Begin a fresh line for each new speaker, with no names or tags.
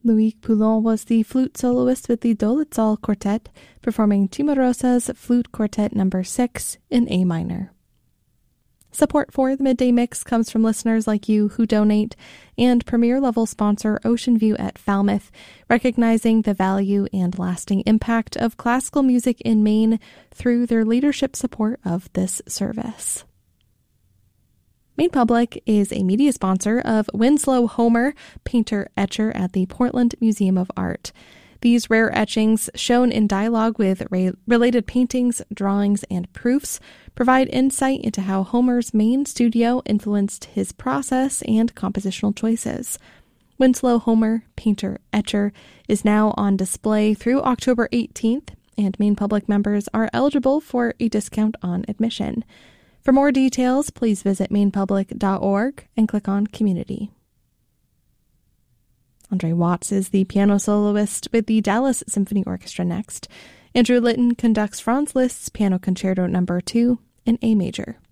Loïc Poulon was the flute soloist with the Dolitzal Quartet, performing Cimarosa's Flute Quartet No. 6 in A minor. Support for the Midday Mix comes from listeners like you who donate, and premier-level sponsor Ocean View at Falmouth, recognizing the value and lasting impact of classical music in Maine through their leadership support of this service. Maine Public is a media sponsor of Winslow Homer, painter-etcher at the Portland Museum of Art. These rare etchings, shown in dialogue with related paintings, drawings, and proofs, provide insight into how Homer's Maine studio influenced his process and compositional choices. Winslow Homer, painter-etcher, is now on display through October 18th, and Maine Public members are eligible for a discount on admission. For more details, please visit mainepublic.org and click on Community. Andre Watts is the piano soloist with the Dallas Symphony Orchestra next. Andrew Litton conducts Franz Liszt's Piano Concerto No. 2 in A major.